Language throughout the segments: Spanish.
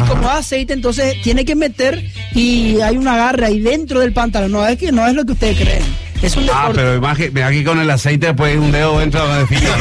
como es aceite, entonces tiene que meter y hay una garra ahí dentro del pantalón. No es que no es lo que ustedes creen. Es un deporte. Pero aquí con el aceite pues un dedo entra de filo.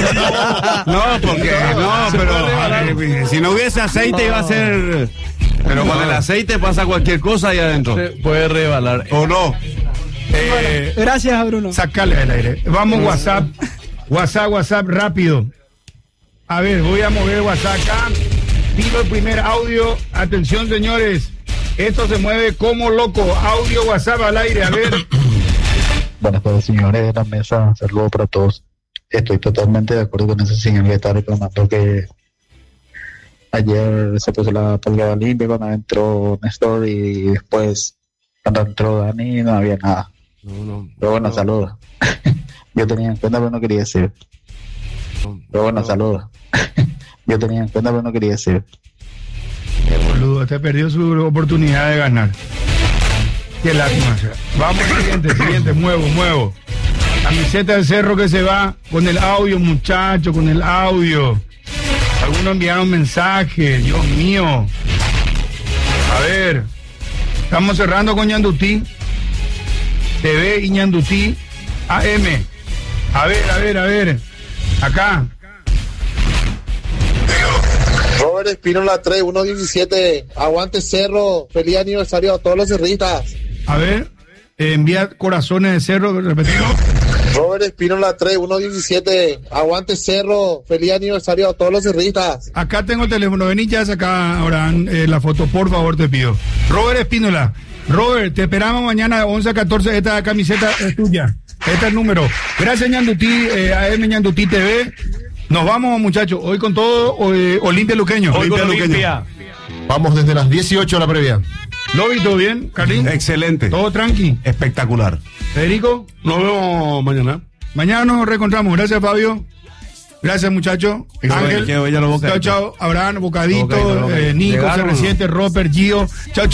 Pero si no hubiese aceite iba a ser... Pero con el aceite pasa cualquier cosa ahí adentro. Se puede rebalar. ¿O no? Gracias, Bruno. Sacale al aire. Vamos, WhatsApp, rápido. A ver, voy a mover WhatsApp acá. Pido el primer audio. Atención, señores. Esto se mueve como loco. Audio, WhatsApp al aire. A ver. Buenas tardes, señores de la mesa. Saludos para todos. Estoy totalmente de acuerdo con ese señor que está reclamando que ayer se puso la pulgada limpia cuando entró Néstor y después cuando entró Dani no había nada. Pero bueno, saludos. Yo tenía en cuenta pero no quería decir. Pero bueno, saludos. Yo tenía en cuenta pero no quería decir. Boludo, usted perdió su oportunidad de ganar. Qué lástima. Vamos, siguiente, muevo. Camiseta del Cerro que se va con el audio, muchachos, con el audio. Algunos enviaron mensajes, Dios mío. A ver, estamos cerrando con Ñandutí TV y Ñandutí AM. A ver, acá. Robert Espínola 3, 117, aguante Cerro, feliz aniversario a todos los cerristas. A ver, envía corazones de Cerro, repetimos. Robert Espínola 3, 117, aguante Cerro, feliz aniversario a todos los cerristas. Acá tengo el teléfono, vení ya saca ahora la foto, por favor te pido. Robert Espínola, Robert, te esperamos mañana de 11 a 14, esta camiseta es tuya, este es el número. Gracias Ñandutí, AM Ñandutí TV. Nos vamos, muchachos, hoy con todo Olimpia Luqueño. Olimpia. Vamos desde las 18 a la previa. Lobby, ¿todo bien, Carlín? Excelente. ¿Todo tranqui? Espectacular. Federico. Nos vemos mañana. Mañana nos reencontramos. Gracias, Fabio. Gracias, muchachos. Ángel. Chao. Abraham, Bocadito, Nico, CR7, Roper, Gio. Chao.